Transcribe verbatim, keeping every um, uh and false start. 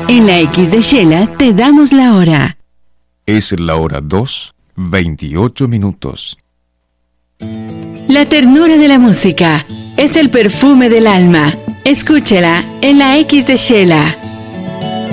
En la X de Shela te damos la hora. Es la hora dos, veintiocho minutos. La ternura de la música es el perfume del alma. Escúchela en la X de Shela.